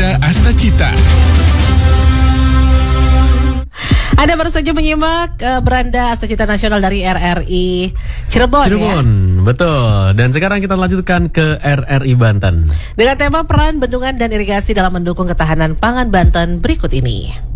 Beranda Astacita. Anda baru saja menyimak Beranda Astacita Nasional dari RRI Cirebon ya? Betul. Dan sekarang kita lanjutkan ke RRI Banten dengan tema peran bendungan dan irigasi dalam mendukung ketahanan pangan Banten berikut ini.